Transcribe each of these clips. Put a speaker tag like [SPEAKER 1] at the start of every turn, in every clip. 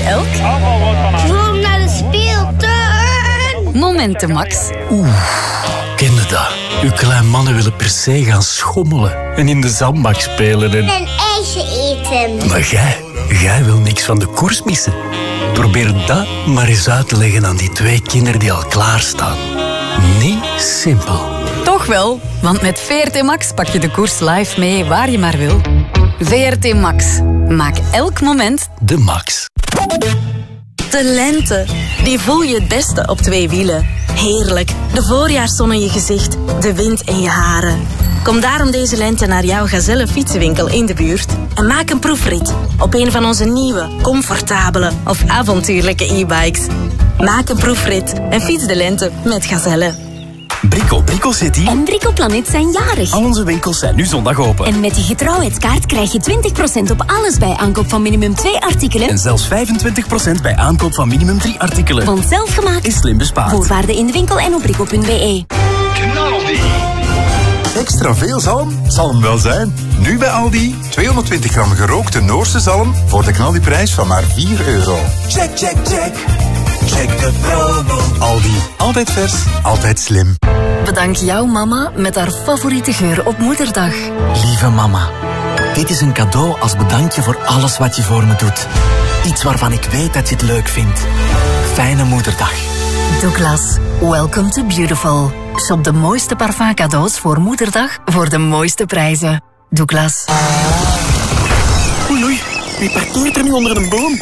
[SPEAKER 1] Elk?
[SPEAKER 2] Gewoon naar de speeltuin.
[SPEAKER 1] Momenten, Max.
[SPEAKER 3] Ken je dat? Uw kleine mannen willen per se gaan schommelen en in de zandbak spelen en...
[SPEAKER 2] Een ijsje eten.
[SPEAKER 3] Maar jij wil niks van de koers missen. Probeer dat maar eens uit te leggen aan die 2 kinderen die al klaarstaan. Niet simpel.
[SPEAKER 1] Toch wel, want met VRT Max pak je de koers live mee waar je maar wil. VRT Max. Maak elk moment
[SPEAKER 3] de max.
[SPEAKER 4] De lente, die voel je het beste op 2 wielen. Heerlijk, de voorjaarszon in je gezicht, de wind in je haren. Kom daarom deze lente naar jouw Gazelle fietsenwinkel in de buurt en maak een proefrit op een van onze nieuwe, comfortabele of avontuurlijke e-bikes. Maak een proefrit en fiets de lente met Gazelle.
[SPEAKER 5] Brico City
[SPEAKER 6] en Brico Planet zijn jarig.
[SPEAKER 5] Al onze winkels zijn nu zondag open.
[SPEAKER 6] En met die getrouwheidskaart krijg je 20% op alles bij aankoop van minimum 2 artikelen.
[SPEAKER 5] En zelfs 25% bij aankoop van minimum 3 artikelen.
[SPEAKER 6] Want zelfgemaakt
[SPEAKER 5] is slim bespaard.
[SPEAKER 6] Voorwaarden in de winkel en op brico.be.
[SPEAKER 7] Extra veel zalm? Zal hem wel zijn. Nu bij Aldi. 220 gram gerookte Noorse zalm voor de knaldiprijs van maar €4.
[SPEAKER 8] Check. Check de promo.
[SPEAKER 7] Aldi. Altijd vers, altijd slim.
[SPEAKER 4] Bedank jouw mama met haar favoriete geur op Moederdag.
[SPEAKER 5] Lieve mama, dit is een cadeau als bedankje voor alles wat je voor me doet. Iets waarvan ik weet dat je het leuk vindt. Fijne Moederdag.
[SPEAKER 4] Douglas, welcome to beautiful. Shop de mooiste parfum cadeaus voor Moederdag voor de mooiste prijzen. Douglas.
[SPEAKER 5] Oei, wie parkeert er nu onder een boom?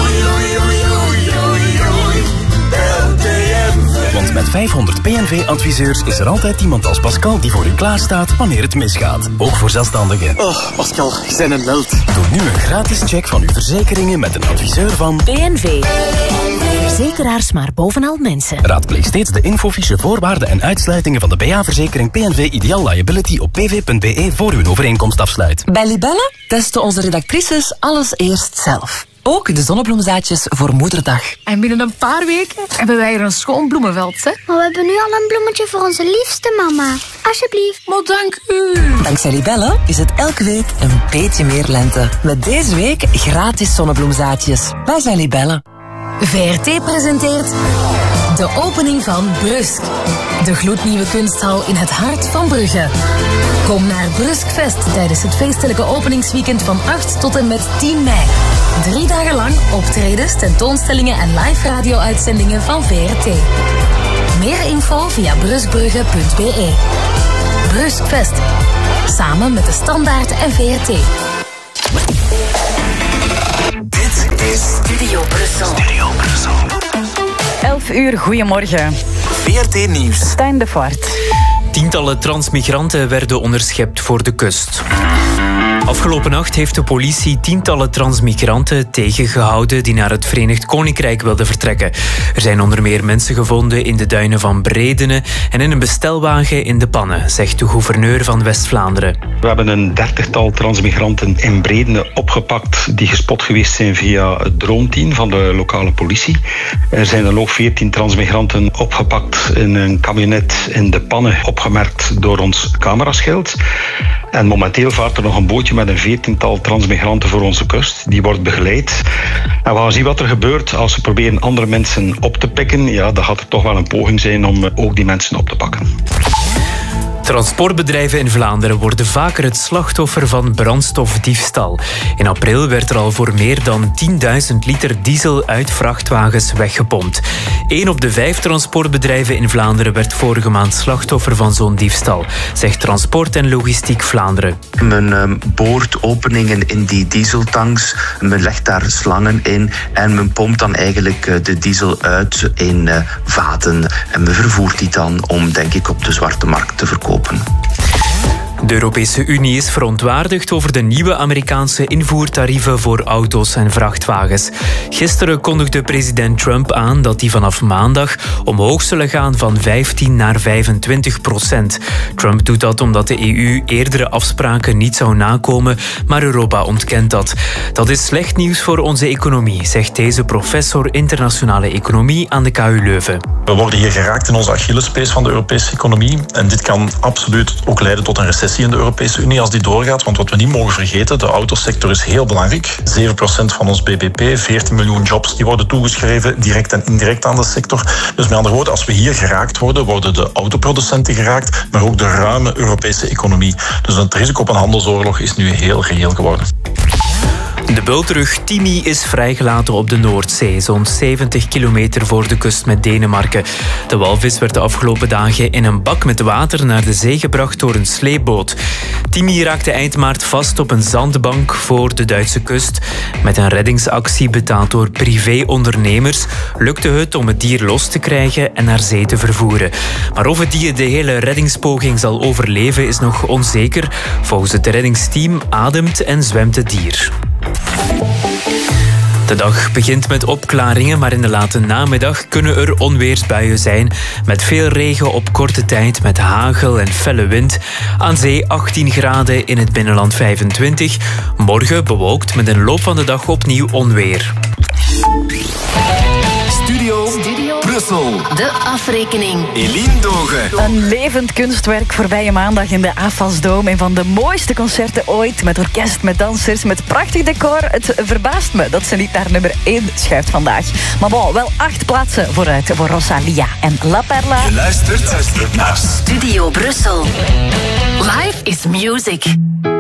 [SPEAKER 5] Want met 500 PNV-adviseurs is er altijd iemand als Pascal die voor u klaarstaat wanneer het misgaat. Ook voor zelfstandigen.
[SPEAKER 9] Oh, Pascal, je bent een held.
[SPEAKER 5] Doe nu een gratis check van uw verzekeringen met een adviseur van
[SPEAKER 6] PNV. Verzekeraars maar bovenal mensen.
[SPEAKER 5] Raadpleeg steeds de infofiche, voorwaarden en uitsluitingen van de BA-verzekering PNV Ideal Liability op pv.be voor u een overeenkomst afsluit.
[SPEAKER 10] Bij Libelle testen onze redactrices alles eerst zelf. Ook de zonnebloemzaadjes voor Moederdag.
[SPEAKER 11] En binnen een paar weken hebben wij er een schoon bloemenveld, hè?
[SPEAKER 2] Maar we hebben nu al een bloemetje voor onze liefste mama. Alsjeblieft.
[SPEAKER 11] Maar dank u.
[SPEAKER 10] Dankzij Libelle is het elke week een beetje meer lente. Met deze week gratis zonnebloemzaadjes. Wij zijn Libelle.
[SPEAKER 4] VRT presenteert de opening van Brusk. De gloednieuwe kunsthal in het hart van Brugge. Kom naar Bruskfest tijdens het feestelijke openingsweekend van 8 tot en met 10 mei. 3 dagen lang optredens, tentoonstellingen en live radio-uitzendingen van VRT. Meer info via bruskbrugge.be. Bruskfest. Samen met de Standaard en VRT.
[SPEAKER 8] Dit is
[SPEAKER 4] Studio Brussel.
[SPEAKER 1] 11 uur, goedemorgen.
[SPEAKER 5] VRT Nieuws.
[SPEAKER 1] Stijn de Voort.
[SPEAKER 12] Tientallen transmigranten werden onderschept voor de kust. Afgelopen nacht heeft de politie tientallen transmigranten tegengehouden die naar het Verenigd Koninkrijk wilden vertrekken. Er zijn onder meer mensen gevonden in de duinen van Bredene en in een bestelwagen in de Pannen, zegt de gouverneur van West-Vlaanderen.
[SPEAKER 13] We hebben een 30-tal transmigranten in Bredene opgepakt die gespot geweest zijn via het droomteam van de lokale politie. Er zijn dan ook 14 transmigranten opgepakt in een camionet in de Pannen, opgemerkt door ons cameraschild. En momenteel vaart er nog een bootje met een 14-tal transmigranten voor onze kust. Die wordt begeleid. En we gaan zien wat er gebeurt als we proberen andere mensen op te pikken. Ja, dan gaat er toch wel een poging zijn om ook die mensen op te pakken.
[SPEAKER 12] Transportbedrijven in Vlaanderen worden vaker het slachtoffer van brandstofdiefstal. In april werd er al voor meer dan 10.000 liter diesel uit vrachtwagens weggepompt. 1 op de 5 transportbedrijven in Vlaanderen werd vorige maand slachtoffer van zo'n diefstal, zegt Transport en Logistiek Vlaanderen.
[SPEAKER 14] Men boort openingen in die dieseltanks, men legt daar slangen in en men pompt dan eigenlijk de diesel uit in vaten. En men vervoert die dan om, denk ik, op de zwarte markt te verkopen.
[SPEAKER 12] De Europese Unie is verontwaardigd over de nieuwe Amerikaanse invoertarieven voor auto's en vrachtwagens. Gisteren kondigde president Trump aan dat die vanaf maandag omhoog zullen gaan van 15 naar 25%. Trump doet dat omdat de EU eerdere afspraken niet zou nakomen, maar Europa ontkent dat. Dat is slecht nieuws voor onze economie, zegt deze professor internationale economie aan de KU Leuven.
[SPEAKER 15] We worden hier geraakt in onze Achillespees van de Europese economie en dit kan absoluut ook leiden tot een recessie recessie in de Europese Unie als die doorgaat. Want wat we niet mogen vergeten, de autosector is heel belangrijk. 7% van ons bbp, 14 miljoen jobs, die worden toegeschreven direct en indirect aan de sector. Dus met andere woorden, als we hier geraakt worden, worden de autoproducenten geraakt, maar ook de ruime Europese economie. Dus het risico op een handelsoorlog is nu heel reëel geworden.
[SPEAKER 12] De bultrug Timi is vrijgelaten op de Noordzee, zo'n 70 kilometer voor de kust met Denemarken. De walvis werd de afgelopen dagen in een bak met water naar de zee gebracht door een sleepboot. Timi raakte eind maart vast op een zandbank voor de Duitse kust. Met een reddingsactie betaald door privéondernemers lukte het om het dier los te krijgen en naar zee te vervoeren. Maar of het dier de hele reddingspoging zal overleven is nog onzeker. Volgens het reddingsteam ademt en zwemt het dier. De dag begint met opklaringen, maar in de late namiddag kunnen er onweersbuien zijn. Met veel regen op korte tijd, met hagel en felle wind. Aan zee 18 graden, in het binnenland 25. Morgen bewolkt met in de loop van de dag opnieuw onweer.
[SPEAKER 8] Studio Brussel.
[SPEAKER 4] De afrekening.
[SPEAKER 8] Eline Dogen.
[SPEAKER 16] Een levend kunstwerk voorbije maandag in de AFAS-dome. Een van de mooiste concerten ooit. Met orkest, met dansers, met prachtig decor. Het verbaast me dat ze niet naar nummer 1 schuift vandaag. Maar bon, wel 8 plaatsen vooruit voor Rosalia en La Perla.
[SPEAKER 8] Je luistert naar
[SPEAKER 4] Studio Brussel. Life is music.